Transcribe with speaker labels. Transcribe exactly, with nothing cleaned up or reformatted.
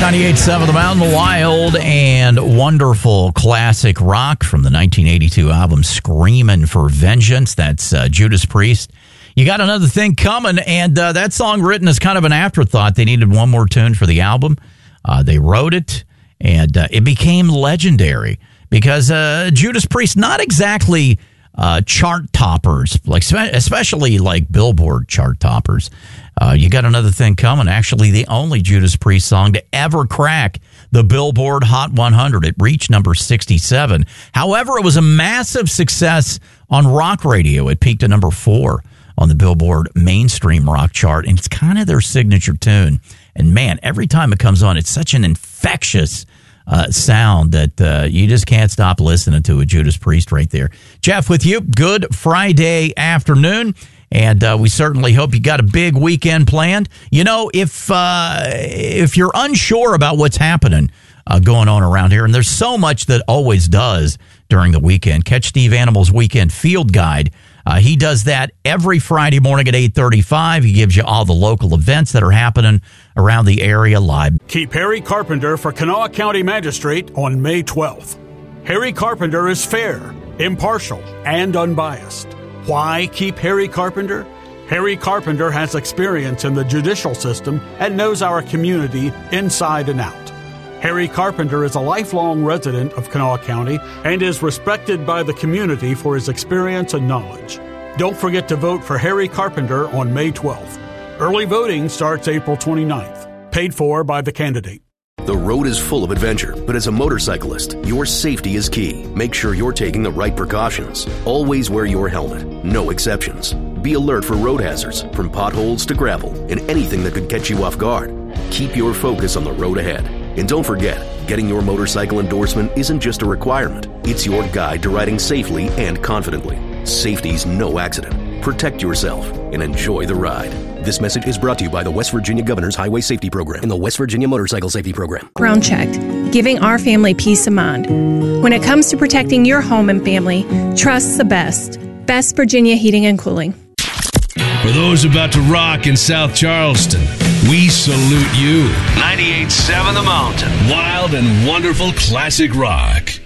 Speaker 1: ninety-eight point seven The Mountain, wild and wonderful classic rock from the nineteen eighty-two album Screamin' for Vengeance. That's uh, Judas Priest. You got another thing coming, and uh, that song written as kind of an afterthought. They needed one more tune for the album. Uh, they wrote it, and uh, it became legendary because uh, Judas Priest, not exactly uh, chart toppers, like especially like Billboard chart toppers. Uh, you got another thing coming. Actually, the only Judas Priest song to ever crack the Billboard Hot one hundred. It reached number sixty-seven. However, it was a massive success on rock radio. It peaked at number four on the Billboard mainstream rock chart, and it's kind of their signature tune. And man, every time it comes on, it's such an infectious uh, sound that uh, you just can't stop listening to a Judas Priest right there. Jeff, with you, good Friday afternoon. And uh, we certainly hope you got a big weekend planned. You know, if uh, if you're unsure about what's happening uh, going on around here, and there's so much that always does during the weekend, catch Steve Animal's Weekend Field Guide. Uh, he does that every Friday morning at eight thirty-five. He gives you all the local events that are happening around the area live.
Speaker 2: Keep Harry Carpenter for Kanawha County Magistrate on May twelfth. Harry Carpenter is fair, impartial, and unbiased. Why keep Harry Carpenter? Harry Carpenter has experience in the judicial system and knows our community inside and out. Harry Carpenter is a lifelong resident of Kanawha County and is respected by the community for his experience and knowledge. Don't forget to vote for Harry Carpenter on May twelfth. Early voting starts April twenty-ninth. Paid for by the candidate.
Speaker 3: The road is full of adventure, but as a motorcyclist, your safety is key. Make sure you're taking the right precautions. Always wear your helmet. No exceptions. Be alert for road hazards, from potholes to gravel, and anything that could catch you off guard. Keep your focus on the road ahead. And don't forget, getting your motorcycle endorsement isn't just a requirement. It's your guide to riding safely and confidently. Safety's no accident. Protect yourself and enjoy the ride. This message is brought to you by the West Virginia Governor's Highway Safety Program and the West Virginia Motorcycle Safety Program.
Speaker 4: Ground checked, giving our family peace of mind. When it comes to protecting your home and family, trust the best. Best Virginia Heating and Cooling.
Speaker 5: For those about to rock in South Charleston, we salute you. ninety-eight point seven The Mountain. Wild and wonderful classic rock.